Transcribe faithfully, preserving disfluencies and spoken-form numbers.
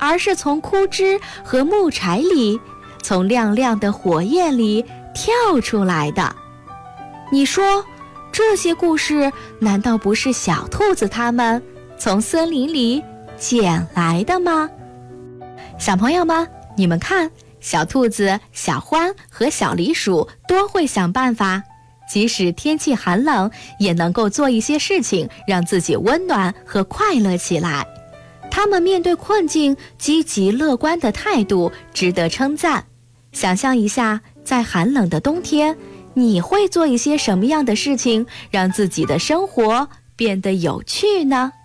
而是从枯枝和木柴里，从亮亮的火焰里跳出来的。你说，这些故事难道不是小兔子它们从森林里捡来的吗？小朋友们，你们看，小兔子小欢和小狸鼠多会想办法，即使天气寒冷，也能够做一些事情让自己温暖和快乐起来。他们面对困境积极乐观的态度值得称赞。想象一下，在寒冷的冬天，你会做一些什么样的事情让自己的生活变得有趣呢？